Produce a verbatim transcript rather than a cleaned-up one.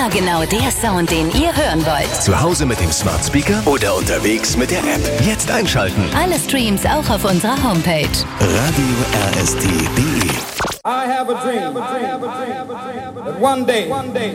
Immer genau der Sound, den ihr hören wollt. Zu Hause mit dem Smart Speaker oder unterwegs mit der App. Jetzt einschalten. Alle Streams auch auf unserer Homepage. radio r s t punkt d e I have a dream that one day